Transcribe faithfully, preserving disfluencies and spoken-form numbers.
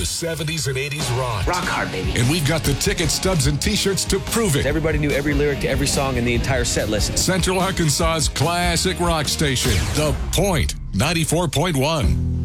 the seventies and eighties rock. Rock hard, baby. And we've got the ticket stubs and t-shirts to prove it. Everybody knew every lyric to every song in the entire set list. Central Arkansas's classic rock station, The Point, ninety-four point one.